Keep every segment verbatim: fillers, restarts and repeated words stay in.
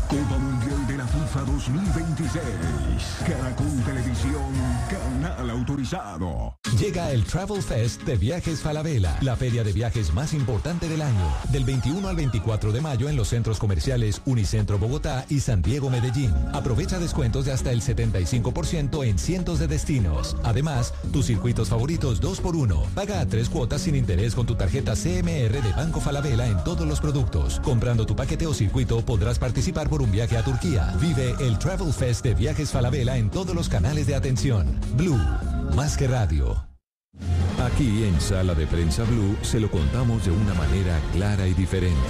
Copa Mundial de la FIFA dos mil veintiséis. Caracol Televisión, canal autorizado. Llega el Travel Fest de Viajes Falabella, la feria de viajes más importante del año. Del veintiuno al veinticuatro de mayo en los centros comerciales Unicentro Bogotá y San Diego Medellín. Aprovecha descuentos de hasta el setenta y cinco por ciento en cientos de destinos. Además, tus circuitos favoritos dos por uno. Paga a tres cuotas sin interés con tu tarjeta C M R de Banco Falabella en todos los productos. Comprando tu paquete o circuito podrás participar por un viaje a Turquía. Vive el Travel Fest de Viajes Falabella en todos los canales de atención. Blue, más que radio. Aquí en Sala de Prensa Blue se lo contamos de una manera clara y diferente.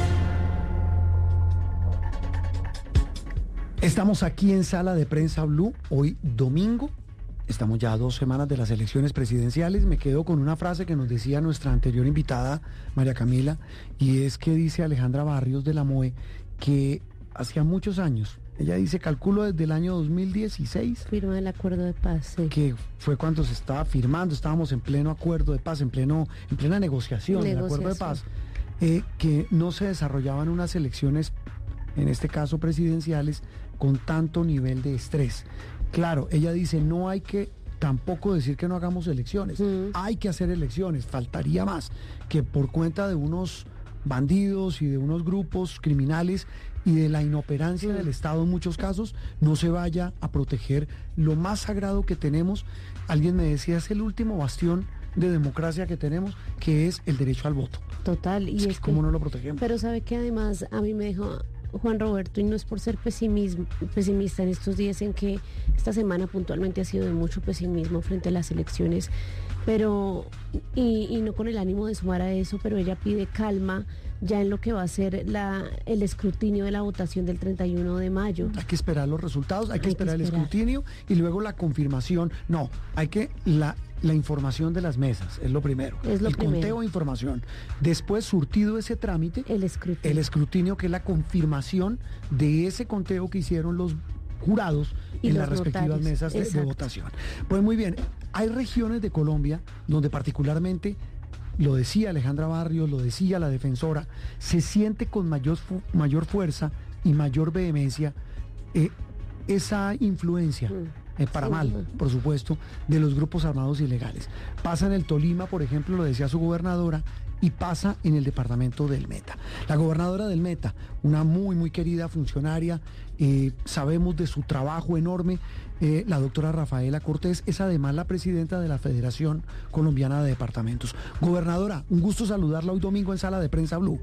Estamos aquí en Sala de Prensa Blue, hoy domingo. Estamos ya a dos semanas de las elecciones presidenciales. Me quedo con una frase que nos decía nuestra anterior invitada, María Camila, y es que dice Alejandra Barrios de la M O E que hacía muchos años, ella dice, calculo desde el año dos mil dieciséis. Firma el acuerdo de paz, sí. Que fue cuando se estaba firmando, estábamos en pleno acuerdo de paz, en pleno, en plena negociación, del acuerdo de paz, eh, que no se desarrollaban unas elecciones, en este caso presidenciales, con tanto nivel de estrés. Claro, ella dice, no hay que tampoco decir que no hagamos elecciones, mm. hay que hacer elecciones, faltaría más, que por cuenta de unos bandidos y de unos grupos criminales y de la inoperancia mm. del Estado en muchos casos, no se vaya a proteger lo más sagrado que tenemos. Alguien me decía, es el último bastión de democracia que tenemos, que es el derecho al voto. Total. Y es, es que, ¿cómo que, no lo protegemos? Pero sabe que además a mí me dejó Juan Roberto, y no es por ser pesimismo, pesimista en estos días en que esta semana puntualmente ha sido de mucho pesimismo frente a las elecciones, pero y, y no con el ánimo de sumar a eso, pero ella pide calma ya en lo que va a ser la, el escrutinio de la votación del treinta y uno de mayo. Hay que esperar los resultados, hay que, hay esperar, que esperar el escrutinio y luego la confirmación. No, hay que la La información de las mesas, es lo primero. Es lo el primero. Conteo de información. Después, surtido ese trámite, el escrutinio. el escrutinio, que es la confirmación de ese conteo que hicieron los jurados y en los las respectivas notarios. mesas de, de votación. Pues muy bien, hay regiones de Colombia donde particularmente, lo decía Alejandra Barrios, lo decía la defensora, se siente con mayor, mayor fuerza y mayor vehemencia eh, esa influencia. Mm. Eh, para sí, mal, por supuesto, de los grupos armados ilegales. Pasa en el Tolima, por ejemplo, lo decía su gobernadora, y pasa en el departamento del Meta. La gobernadora del Meta, una muy, muy querida funcionaria, eh, sabemos de su trabajo enorme, eh, la doctora Rafaela Cortés, es además la presidenta de la Federación Colombiana de Departamentos. Gobernadora, un gusto saludarla hoy domingo en Sala de Prensa Blue.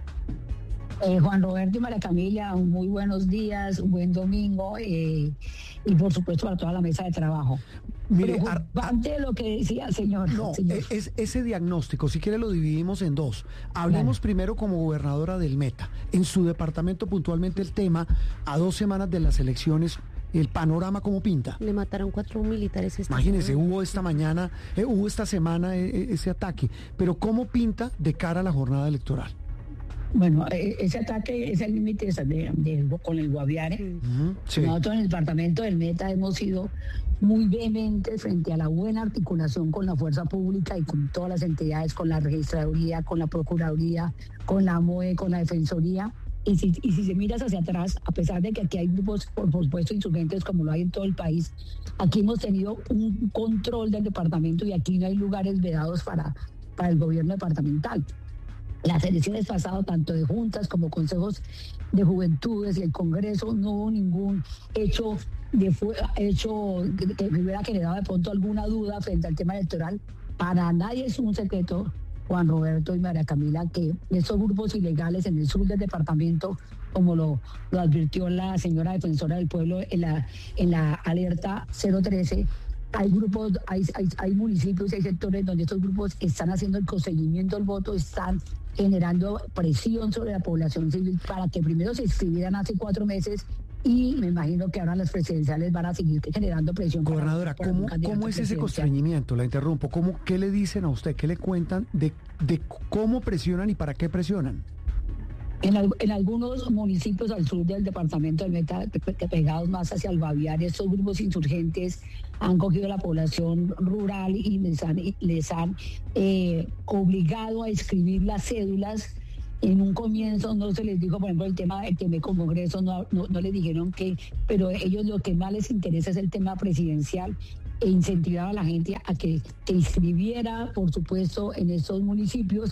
Eh, Juan Roberto y María Camila, muy buenos días, un buen domingo eh, y por supuesto para toda la mesa de trabajo. Mire, antes de lo que decía, señor. No, señor. Es, ese diagnóstico, si quiere lo dividimos en dos. Hablemos claro. primero como gobernadora del Meta. En su departamento puntualmente el tema, a dos semanas de las elecciones, el panorama cómo pinta. Le mataron cuatro militares esta Imagínese, semana. hubo esta mañana, eh, hubo esta semana eh, ese ataque. Pero ¿cómo pinta de cara a la jornada electoral? Bueno, ese ataque es el límite de, de, con el Guaviare. Uh-huh, sí. Nosotros en el departamento del Meta hemos sido muy vehementes frente a la buena articulación con la fuerza pública y con todas las entidades, con la registraduría, con la procuraduría, con la M O E, con la defensoría. Y si, y si se miras hacia atrás, a pesar de que aquí hay grupos, por, por supuesto, insurgentes como lo hay en todo el país, aquí hemos tenido un control del departamento y aquí no hay lugares vedados para, para el gobierno departamental. Las elecciones pasadas, tanto de juntas como consejos de juventudes y el Congreso, no hubo ningún hecho, de, hecho que hubiera generado de pronto alguna duda frente al tema electoral. Para nadie es un secreto, Juan Roberto y María Camila, que estos grupos ilegales en el sur del departamento, como lo, lo advirtió la señora defensora del pueblo en la, en la alerta cero trece, hay grupos, hay, hay, hay municipios y hay sectores donde estos grupos están haciendo el conseguimiento del voto, están generando presión sobre la población civil para que primero se inscribieran hace cuatro meses y me imagino que ahora las presidenciales van a seguir generando presión. Gobernadora, para, para ¿cómo, ¿cómo es ese constreñimiento? La interrumpo. ¿Cómo, ¿Qué le dicen a usted? ¿Qué le cuentan de, de cómo presionan y para qué presionan? En, en algunos municipios al sur del departamento del Meta, pegados más hacia el Guaviare, estos grupos insurgentes han cogido a la población rural y les han, les han eh, obligado a inscribir las cédulas En un comienzo no se les dijo, por ejemplo, el tema el tema con Congreso, no, no, no les dijeron que, pero ellos lo que más les interesa es el tema presidencial, e incentivar a la gente a que se inscribiera, por supuesto, en esos municipios.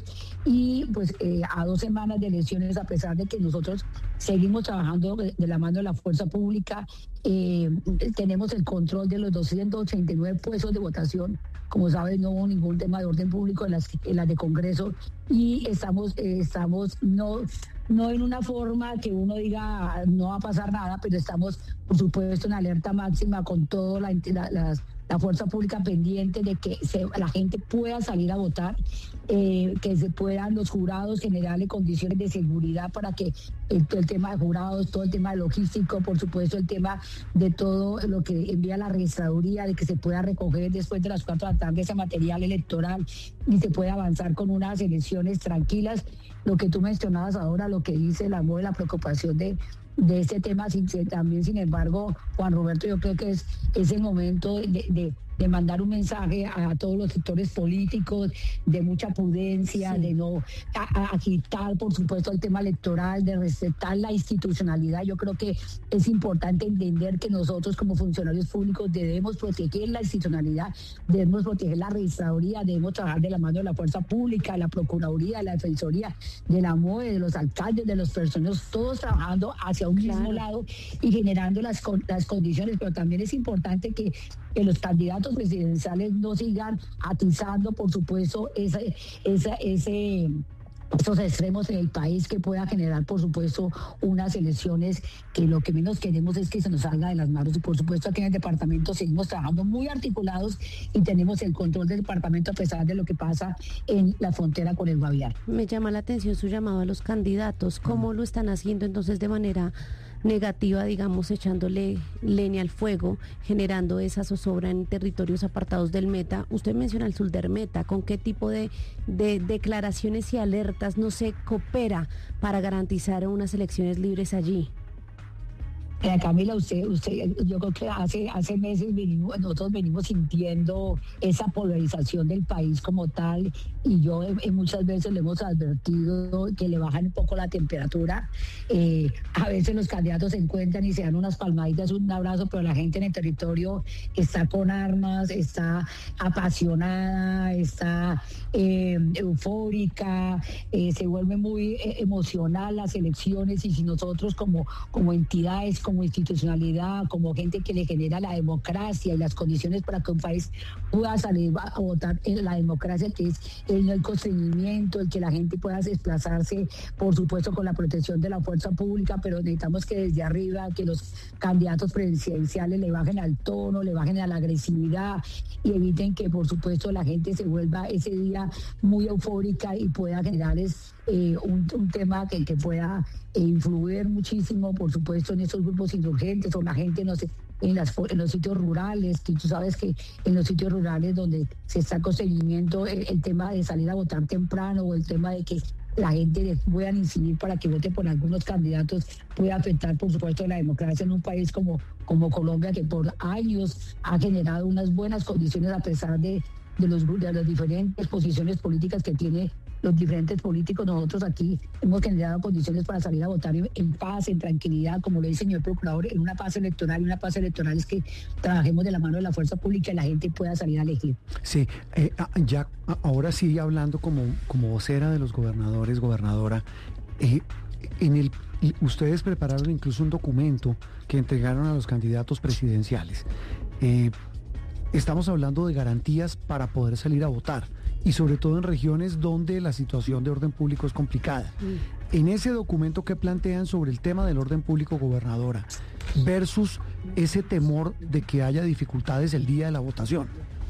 Y pues eh, a dos semanas de elecciones, a pesar de que nosotros seguimos trabajando de, de la mano de la fuerza pública, eh, tenemos el control de los doscientos ochenta y nueve puestos de votación. Como sabes, no hubo ningún tema de orden público en las, en las de Congreso, y estamos, eh, estamos no, no en una forma que uno diga no va a pasar nada, pero estamos, por supuesto, en alerta máxima con toda la, la, la, la fuerza pública pendiente de que se, la gente pueda salir a votar, eh, que se puedan los jurados generarle condiciones de seguridad para que el, el tema de jurados, todo el tema de logístico, por supuesto el tema de todo lo que envía la registraduría, de que se pueda recoger después de las cuatro de la tarde ese material electoral y se pueda avanzar con unas elecciones tranquilas. Lo que tú mencionabas ahora, lo que dice la voz de la preocupación de de este tema, sin, también sin embargo, Juan Roberto, yo creo que es, es el momento de, de, de mandar un mensaje a, a todos los sectores políticos de mucha prudencia, sí. de no a, a quitar, por supuesto, el tema electoral, de respetar la institucionalidad. Yo creo que es importante entender que nosotros como funcionarios públicos debemos proteger la institucionalidad, debemos proteger la registraduría, debemos trabajar de la mano de la fuerza pública, de la Procuraduría, de la Defensoría, de la M O E, de los alcaldes, de los personeros, todos trabajando hacia un claro. mismo lado y generando las, las condiciones, pero también es importante que, que los candidatos presidenciales no sigan atizando, por supuesto, ese, esa, ese, esos extremos en el país que pueda generar, por supuesto, unas elecciones que lo que menos queremos es que se nos salga de las manos. Y por supuesto aquí en el departamento seguimos trabajando muy articulados y tenemos el control del departamento a pesar de lo que pasa en la frontera con el Guaviare. Me llama la atención su llamado a los candidatos. ¿Cómo lo están haciendo entonces de manera negativa, digamos, echándole leña al fuego, generando esa zozobra en territorios apartados del Meta? Usted menciona el sur del Meta. ¿Con qué tipo de, de declaraciones y alertas no se coopera para garantizar unas elecciones libres allí? Eh, Camila, usted, usted, yo creo que hace, hace meses venimos, nosotros venimos sintiendo esa polarización del país como tal, y yo eh, muchas veces le hemos advertido que le bajan un poco la temperatura. Eh, a veces los candidatos se encuentran y se dan unas palmaditas, un abrazo, pero la gente en el territorio está con armas, está apasionada, está eh, eufórica, eh, se vuelve muy eh, emocional las elecciones, y si nosotros como, como entidades, como como institucionalidad, como gente que le genera la democracia y las condiciones para que un país pueda salir a votar en la democracia, que es el, el constreñimiento, el que la gente pueda desplazarse, por supuesto con la protección de la fuerza pública, pero necesitamos que desde arriba, que los candidatos presidenciales le bajen al tono, le bajen a la agresividad y eviten que, por supuesto, la gente se vuelva ese día muy eufórica y pueda generarles eh, un, un tema que, que pueda e influir muchísimo, por supuesto, en estos grupos insurgentes o la gente no sé, en, las, en los sitios rurales, que tú sabes que en los sitios rurales donde se está con seguimiento el, el tema de salir a votar temprano, o el tema de que la gente pueda incidir para que vote por algunos candidatos, puede afectar, por supuesto, la democracia en un país como, como Colombia, que por años ha generado unas buenas condiciones a pesar de, de, los, de las diferentes posiciones políticas que tiene los diferentes políticos. Nosotros aquí hemos generado condiciones para salir a votar en, en paz, en tranquilidad, como lo dice el señor procurador, en una paz electoral, y una paz electoral es que trabajemos de la mano de la fuerza pública y la gente pueda salir a elegir. Sí, eh, ya ahora sí hablando como, como vocera de los gobernadores, gobernadora, eh, en el, ustedes prepararon incluso un documento que entregaron a los candidatos presidenciales. Eh, estamos hablando de garantías para poder salir a votar, y sobre todo en regiones donde la situación de orden público es complicada. Mm. En ese documento, ¿qué plantean sobre el tema del orden público, gobernadora, versus ese temor de que haya dificultades el día de la votación?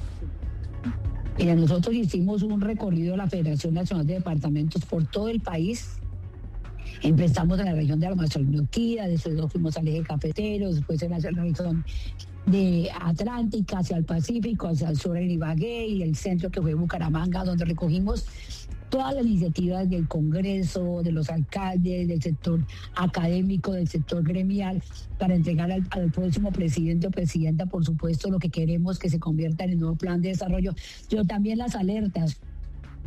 Mira, nosotros hicimos un recorrido de la Federación Nacional de Departamentos por todo el país. Empezamos en la región de Amazonía, después nos fuimos al eje cafetero, después en la región de Atlántica hacia el Pacífico, hacia el sur en Ibagué, y el centro que fue Bucaramanga, donde recogimos todas las iniciativas del Congreso, de los alcaldes, del sector académico, del sector gremial, para entregar al, al próximo presidente o presidenta, por supuesto, lo que queremos que se convierta en el nuevo plan de desarrollo, pero también las alertas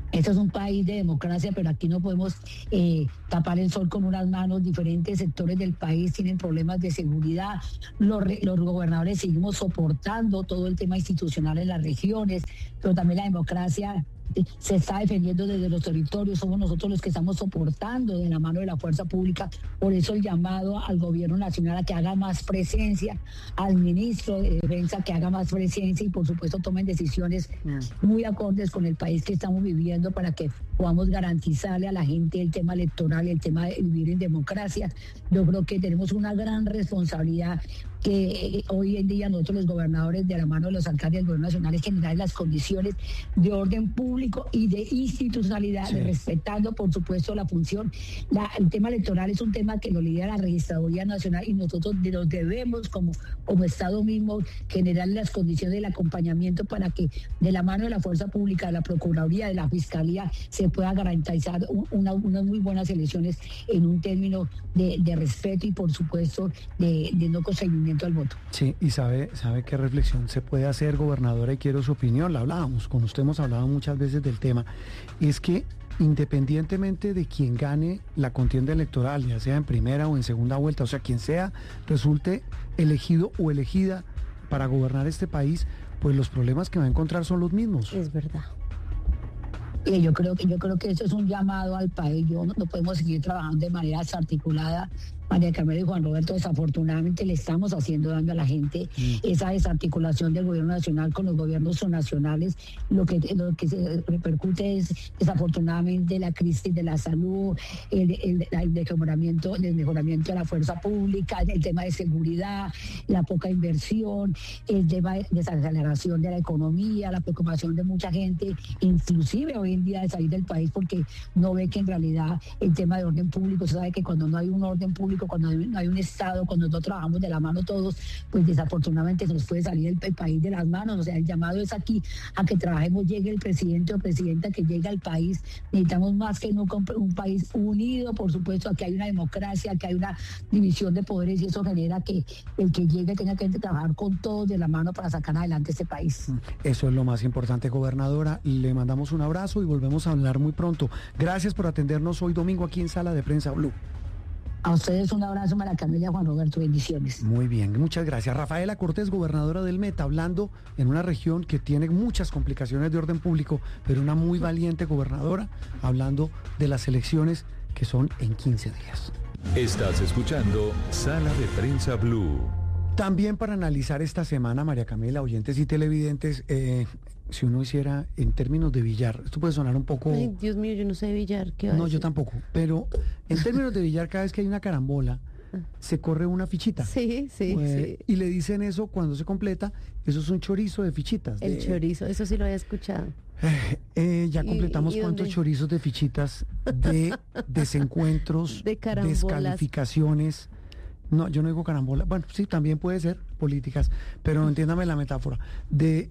Este es un país de democracia, pero aquí no podemos eh, tapar el sol con unas manos. Diferentes sectores del país tienen problemas de seguridad. Los, los gobernadores seguimos soportando todo el tema institucional en las regiones, pero también la democracia se está defendiendo desde los territorios. Somos nosotros los que estamos soportando de la mano de la fuerza pública. Por eso el llamado al gobierno nacional a que haga más presencia, al ministro de Defensa que haga más presencia y por supuesto tomen decisiones muy acordes con el país que estamos viviendo para que podamos garantizarle a la gente el tema electoral, el tema de vivir en democracia. Yo creo que tenemos una gran responsabilidad que hoy en día nosotros los gobernadores de la mano de los alcaldes del gobierno nacional es generar las condiciones de orden público y de institucionalidad, sí. respetando por supuesto la función. La, el tema electoral es un tema que lo lidera la Registraduría Nacional y nosotros nos debemos como, como Estado mismo generar las condiciones del acompañamiento para que de la mano de la fuerza pública, de la Procuraduría, de la Fiscalía se pueda garantizar una, unas muy buenas elecciones en un término de, de respeto y por supuesto de, de no conseguimiento al voto. Sí, y sabe, sabe qué reflexión se puede hacer, gobernadora, y quiero su opinión, la hablábamos, con usted hemos hablado muchas veces del tema, es que independientemente de quien gane la contienda electoral, ya sea en primera o en segunda vuelta, o sea, quien sea, resulte elegido o elegida para gobernar este país, pues los problemas que va a encontrar son los mismos. Es verdad. Y yo creo que yo creo que eso es un llamado al país. Yo no, no podemos seguir trabajando de manera desarticulada. María Camila y Juan Roberto, desafortunadamente le estamos haciendo daño a la gente. Mm. Esa desarticulación del gobierno nacional con los gobiernos nacionales, lo que lo que se repercute es desafortunadamente la crisis de la salud, el, el, el, mejoramiento, el mejoramiento de la fuerza pública, el tema de seguridad, la poca inversión, el tema de desaceleración de la economía, la preocupación de mucha gente, inclusive hoy en día de salir del país porque no ve que en realidad el tema de orden público, se sabe que cuando no hay un orden público, cuando no hay un Estado, cuando no trabajamos de la mano todos, pues desafortunadamente se nos puede salir el, el país de las manos. O sea, el llamado es aquí a que trabajemos, llegue el presidente o presidenta que llegue al país. Necesitamos más que nunca un, un país unido, por supuesto, aquí hay una democracia, que hay una división de poderes y eso genera que el que llegue tenga que trabajar con todos de la mano para sacar adelante este país. Eso es lo más importante, gobernadora. Le mandamos un abrazo y volvemos a hablar muy pronto. Gracias por atendernos hoy domingo aquí en Sala de Prensa Blue. A ustedes un abrazo, María Camila, Juan Roberto, bendiciones. Muy bien, muchas gracias. Rafaela Cortés, gobernadora del Meta, hablando en una región que tiene muchas complicaciones de orden público, pero una muy valiente gobernadora, hablando de las elecciones que son en quince días. Estás escuchando Sala de Prensa Blue. También para analizar esta semana, María Camila, oyentes y televidentes, eh, si uno hiciera en términos de billar, esto puede sonar un poco... Ay, Dios mío, yo no sé de billar. ¿Qué va a No, decir? yo tampoco, pero en términos de billar, cada vez que hay una carambola, se corre una fichita. Sí, sí, eh, sí. Y le dicen eso cuando se completa, eso es un chorizo de fichitas. El de, chorizo, eso sí lo había escuchado. Eh, eh, ya ¿Y- completamos y cuántos dónde? chorizos de fichitas, de desencuentros, De carambolas. descalificaciones. No, yo no digo carambola. Bueno, sí, también puede ser políticas, pero entiéndame la metáfora. De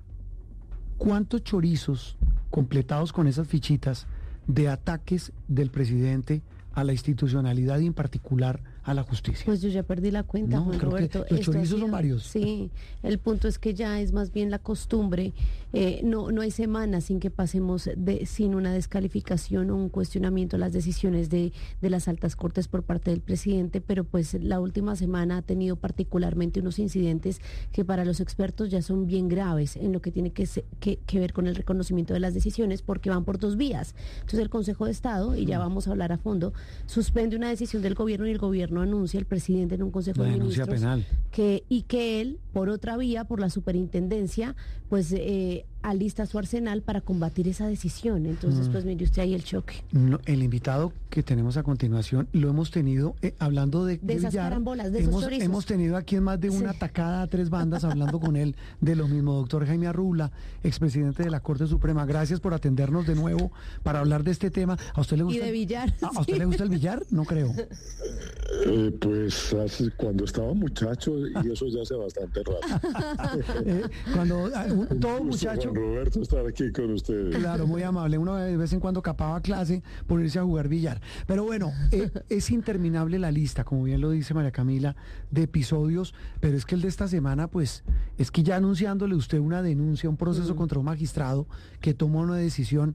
cuántos chorizos completados con esas fichitas de ataques del presidente a la institucionalidad y en particular a la justicia. Pues yo ya perdí la cuenta, No, Juan creo que Roberto. los Esto ha chorizos son sido- varios. Sí, el punto es que ya es más bien la costumbre. Eh, no, no hay semana sin que pasemos de, sin una descalificación o un cuestionamiento a las decisiones de, de las altas cortes por parte del presidente, pero pues la última semana ha tenido particularmente unos incidentes que para los expertos ya son bien graves en lo que tiene que, se- que, que ver con el reconocimiento de las decisiones porque van por dos vías. Entonces el Consejo de Estado, y ya vamos a hablar a fondo, suspende una decisión del gobierno y el gobierno anuncia, el presidente en un Consejo La de denuncia Ministros, penal. que y que él, por otra vía, por la superintendencia, pues eh, alista su arsenal para combatir esa decisión. Entonces, Mm. pues mire usted ahí el choque. No, el invitado que tenemos a continuación lo hemos tenido eh, hablando de, De esas billar. carambolas, de esos hemos, chorizos. hemos tenido aquí en más de una Sí. atacada a tres bandas hablando con él de lo mismo. Doctor Jaime Arrula, expresidente de la Corte Suprema, gracias por atendernos de nuevo para hablar de este tema. ¿A usted le Y gusta? de billar. ¿A, a usted le gusta el billar? No creo. Eh, pues hace- cuando estaba muchacho, y eso ya hace bastante rato. Eh, cuando ah, un- todo Un gusto, muchacho... Juan Roberto, estar aquí con ustedes. Claro, muy amable. Uno de vez en cuando capaba clase por irse a jugar billar. Pero bueno, eh, es interminable la lista, como bien lo dice María Camila, de episodios, pero es que el de esta semana, pues, es que ya anunciándole usted una denuncia, un proceso contra un magistrado que tomó una decisión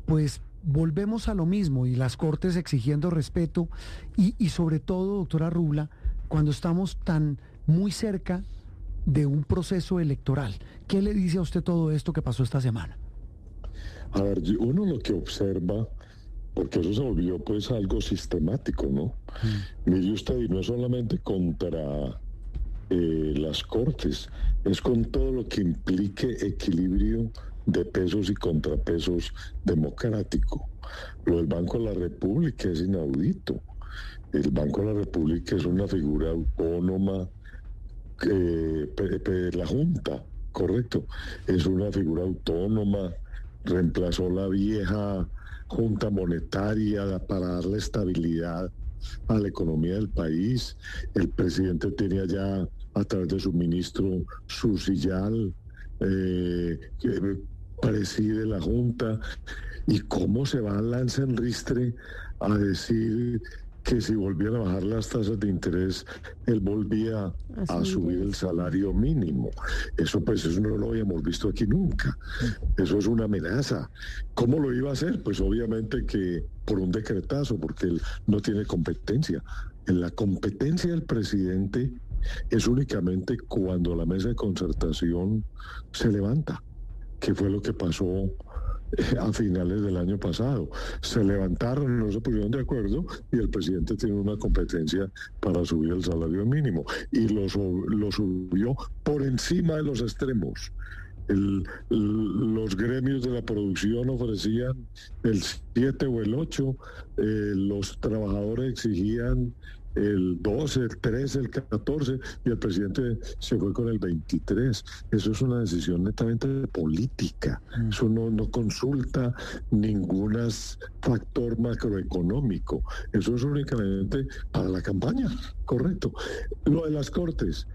pues volvemos a lo mismo y las Cortes exigiendo respeto y, y sobre todo, doctora Rubla, cuando estamos tan muy cerca de un proceso electoral. ¿Qué le dice a usted todo esto que pasó esta semana? A ver, uno lo que observa, porque eso se volvió pues algo sistemático, ¿no? Mm. Mire usted, y no es solamente contra eh, las Cortes, es con todo lo que implique equilibrio de pesos y contrapesos democrático. Lo del Banco de la República es inaudito. El Banco de la República es una figura autónoma, eh, pe, pe, la Junta, correcto, es una figura autónoma, reemplazó la vieja Junta Monetaria para darle estabilidad a la economía del país. El presidente tenía ya a través de su ministro su sillal, eh, que preside la Junta. ¿Y cómo se va a lanzar en ristre a decir que si volvían a bajar las tasas de interés, él volvía a, a subir el salario mínimo? Eso pues eso no lo habíamos visto aquí nunca. Eso es una amenaza. ¿Cómo lo iba a hacer? Pues obviamente que por un decretazo, porque él no tiene competencia. En la competencia del presidente es únicamente cuando la mesa de concertación se levanta, que fue lo que pasó a finales del año pasado. Se levantaron, no se pusieron de acuerdo y el presidente tiene una competencia para subir el salario mínimo y lo, lo subió por encima de los extremos. El, el, los gremios de la producción ofrecían el siete o el ocho, eh, los trabajadores exigían el doce, el trece, el catorce y el presidente se fue con el veintitrés. Eso es una decisión netamente política. Eso no, no consulta ningún factor macroeconómico. Eso es únicamente para la campaña, correcto. Lo de las Cortes,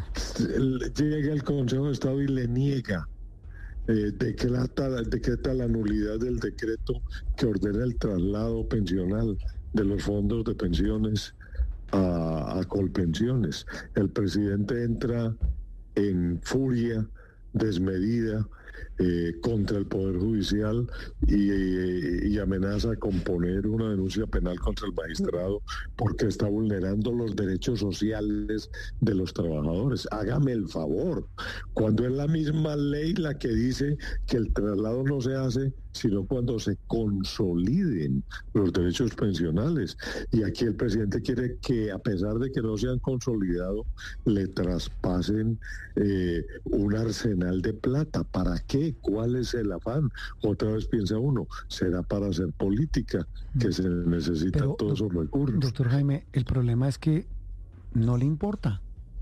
llega el Consejo de Estado y le niega, eh, decreta, decreta la nulidad del decreto que ordena el traslado pensional de los fondos de pensiones a, a Colpensiones. El presidente entra en furia desmedida eh, contra el Poder Judicial y, y, y amenaza con poner una denuncia penal contra el magistrado porque está vulnerando los derechos sociales de los trabajadores. Hágame el favor, cuando es la misma ley la que dice que el traslado no se hace sino cuando se consoliden los derechos pensionales. Y aquí el presidente quiere que, a pesar de que no se han consolidado, le traspasen eh, un arsenal de plata. ¿Para qué? ¿Cuál es el afán? Otra vez piensa uno, será para hacer política, que se necesitan Pero, todos esos recursos. Doctor Jaime, el problema es que no le importa.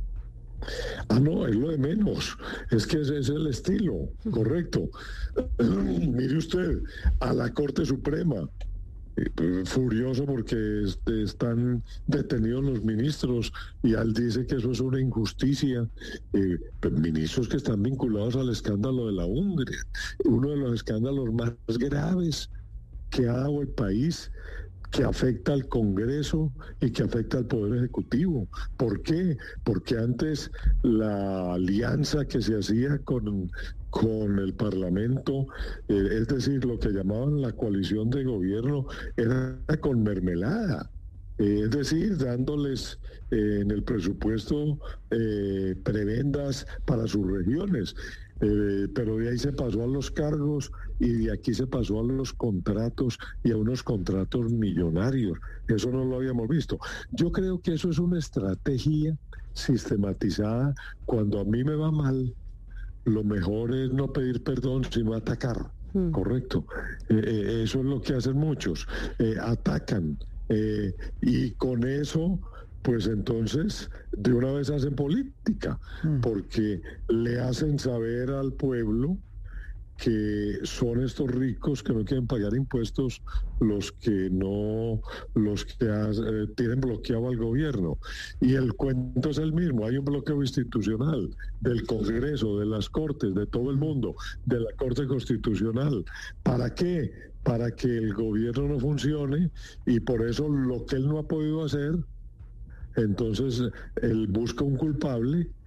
Ah, no, es lo de menos. Es que ese es el estilo, correcto. Mire usted, a la Corte Suprema, eh, furioso porque este, están detenidos los ministros y él dice que eso es una injusticia. Eh, ministros que están vinculados al escándalo de la UNGRE, uno de los escándalos más graves que ha dado el país, que afecta al Congreso y que afecta al Poder Ejecutivo. ¿Por qué? Porque antes la alianza que se hacía con, con el Parlamento, eh, es decir, lo que llamaban la coalición de gobierno, era con mermelada. Eh, es decir, dándoles eh, en el presupuesto eh, prebendas para sus regiones. Eh, pero de ahí se pasó a los cargos y de aquí se pasó a los contratos y a unos contratos millonarios. Eso no lo habíamos visto. Yo creo que eso es una estrategia sistematizada. Cuando a mí me va mal, lo mejor es no pedir perdón, sino atacar. Mm. Correcto. Eh, eh, eso es lo que hacen muchos. Eh, atacan. Eh, y con eso pues entonces de una vez hacen política, porque le hacen saber al pueblo que son estos ricos que no quieren pagar impuestos los que no, los que eh, tienen bloqueado al gobierno. Y el cuento es el mismo, hay un bloqueo institucional del Congreso, de las Cortes, de todo el mundo, de la Corte Constitucional. ¿Para qué? Para que el gobierno no funcione, y por eso lo que él no ha podido hacer, entonces él busca un culpable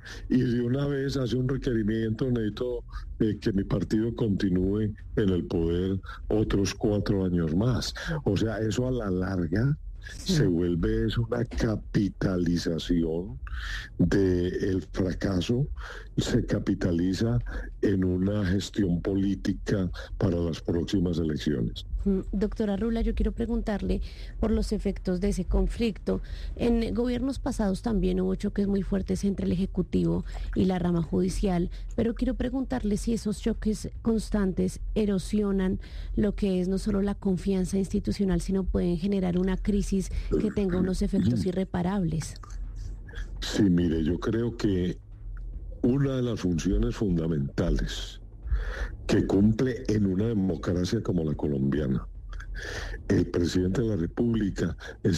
y de una vez hace un requerimiento, necesito eh, que mi partido continúe en el poder otros cuatro años más. O sea, eso a la larga sí. se vuelve es una capitalización del fracaso, se capitaliza en una gestión política para las próximas elecciones. Doctora Rula, yo quiero preguntarle por los efectos de ese conflicto. En gobiernos pasados también hubo choques muy fuertes entre el Ejecutivo y la rama judicial, pero quiero preguntarle si esos choques constantes erosionan lo que es no solo la confianza institucional, sino pueden generar una crisis que tenga unos efectos irreparables. Sí, mire, yo creo que una de las funciones fundamentales que cumple en una democracia como la colombiana el presidente de la República es